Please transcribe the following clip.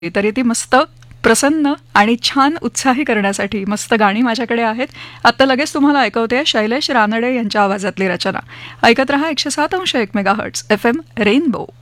तरी ती मस्त प्रसन्न आणि छान उत्साही करण्यासाठी मस्त गाणी माझ्याकडे आहेत. आत्ता लगेच तुम्हाला ऐकवते शैलेश रानडे यांच्या आवाजातली रचना. ऐकत रहा 107.1 मेगाहर्ट्झ FM रेनबो.